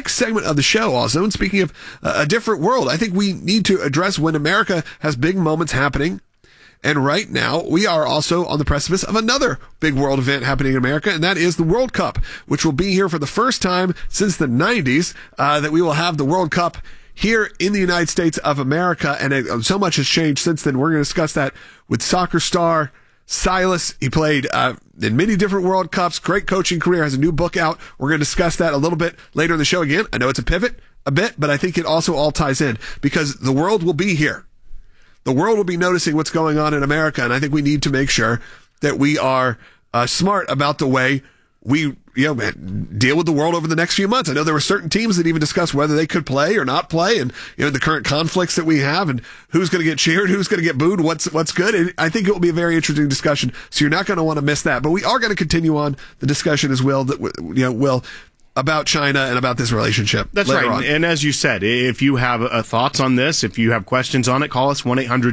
next segment of the show also, and speaking of a different world, I think we need to address when America has big moments happening. And right now, we are also on the precipice of another big world event happening in America, and that is the World Cup, which will be here for the first time since the 90s, that we will have the World Cup here in the United States of America. And so much has changed since then. We're going to discuss that with soccer star Silas. He played in many different World Cups, great coaching career, has a new book out. We're going to discuss that a little bit later in the show. Again, I know it's a pivot a bit, but I think it also all ties in because the world will be here. The world will be noticing what's going on in America, and I think we need to make sure that we are smart about the way we deal with the world over the next few months. I know there were certain teams that even discussed whether they could play or not play, and the current conflicts that we have, and who's going to get cheered, who's going to get booed, what's good. And I think it will be a very interesting discussion. So you're not going to want to miss that. But we are going to continue on the discussion as well. Will about China and about this relationship. That's right. On. And as you said, if you have thoughts on this, if you have questions on it, call us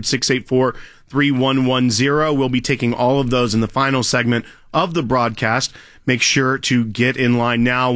1-800-684-3110. We'll be taking all of those in the final segment of the broadcast. Make sure to get in line now,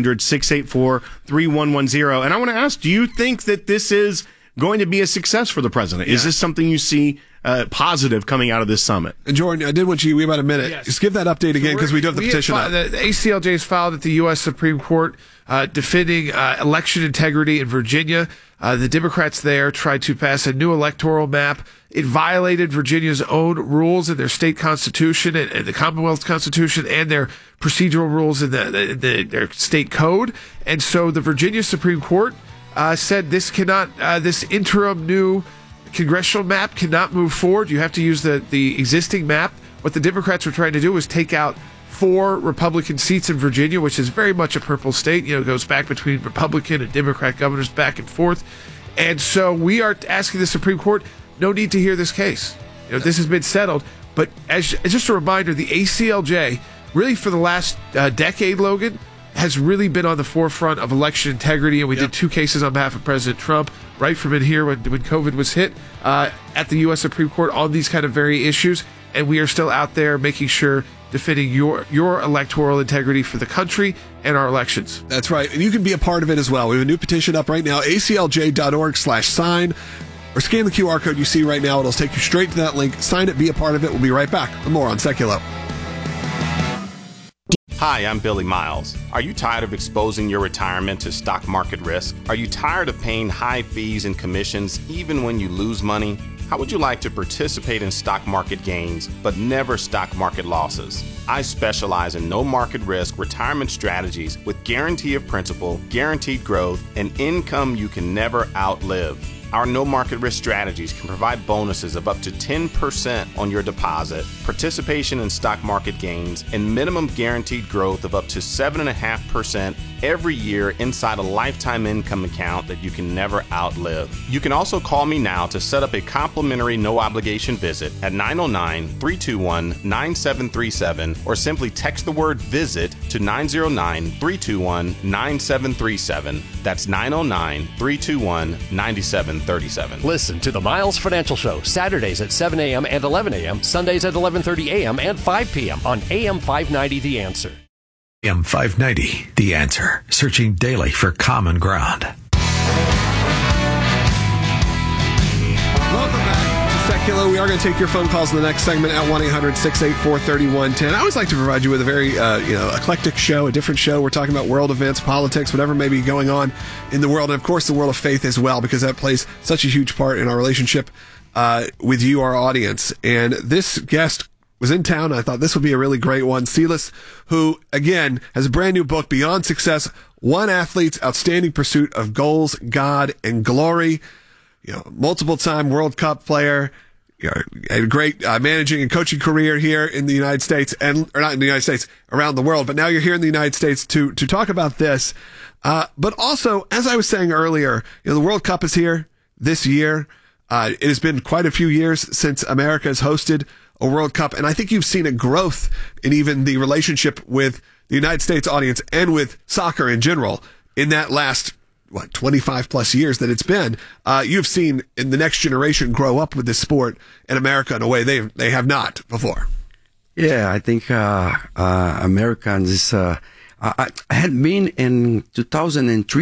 1-800-684-3110. And I want to ask, do you think that this is going to be a success for the president? Yeah. Is this something you see positive coming out of this summit? And Jordan, I did want you, we have about a minute. Yes. Just give that update again because we do have the petition up. The ACLJ has filed at the U.S. Supreme Court defending election integrity in Virginia. The Democrats there tried to pass a new electoral map. It violated Virginia's own rules in their state constitution and the Commonwealth Constitution and their procedural rules in their state code. And so the Virginia Supreme Court said this interim new congressional map cannot move forward. You have to use the existing map. What the Democrats were trying to do was take out 4 Republican seats in Virginia, which is very much a purple state. It goes back between Republican and Democrat governors back and forth. And so we are asking the Supreme Court, no need to hear this case. This has been settled. But as just a reminder, the ACLJ, really for the last decade, Logan, has really been on the forefront of election integrity, and we did 2 cases on behalf of President Trump right from in here when COVID was hit at the U.S. Supreme Court on these kind of very issues, and we are still out there making sure defending your electoral integrity for the country and our elections. That's right, and you can be a part of it as well. We have a new petition up right now, aclj.org/sign, or scan the QR code you see right now. It'll take you straight to that link. Sign it, be a part of it. We'll be right back with more on Seculo. Hi, I'm Billy Miles. Are you tired of exposing your retirement to stock market risk? Are you tired of paying high fees and commissions even when you lose money? How would you like to participate in stock market gains but never stock market losses? I specialize in no market risk retirement strategies with guarantee of principal, guaranteed growth, and income you can never outlive. Our no market risk strategies can provide bonuses of up to 10% on your deposit, participation in stock market gains, and minimum guaranteed growth of up to 7.5% every year inside a lifetime income account that you can never outlive. You can also call me now to set up a complimentary no obligation visit at 909-321-9737 or simply text the word visit to 909-321-9737. That's 909-321-9737. Listen to the Miles Financial Show Saturdays at 7 a.m. and 11 a.m., Sundays at 11:30 a.m. and 5 p.m. on AM 590 The Answer. AM 590 The Answer. Searching daily for common ground. Welcome back to Seculo. We are going to take your phone calls in the next segment at 1-800-684-3110. I always like to provide you with a very eclectic show, a different show. We're talking about world events, politics, whatever may be going on in the world, and of course the world of faith as well, because that plays such a huge part in our relationship with you, our audience. And this guest was in town. I thought this would be a really great one. Silas, who, again, has a brand new book, Beyond Success, One Athlete's Outstanding Pursuit of Goals, God, and Glory. Multiple-time World Cup player, a great managing and coaching career here in the United States, or not in the United States, around the world. But now you're here in the United States to talk about this. But also, as I was saying earlier, the World Cup is here this year. It has been quite a few years since America has hosted a World Cup, and I think you've seen a growth in even the relationship with the United States audience and with soccer in general in that last 25 plus years that it's been. You've seen in the next generation grow up with this sport in America in a way they have not before. Yeah, I think Americans I had been in 2003